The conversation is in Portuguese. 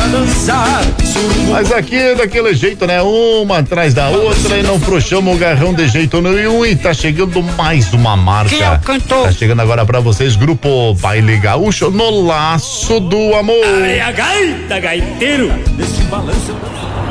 Mas aqui é daquele jeito, né? Uma atrás da outra e não frouxamos o garrão de jeito nenhum. E tá chegando mais uma marcha. Quem é o cantor? Tá chegando agora pra vocês, Grupo Baile Gaúcho no Laço do Amor. Abre a gaita, gaiteiro. Nesse balanço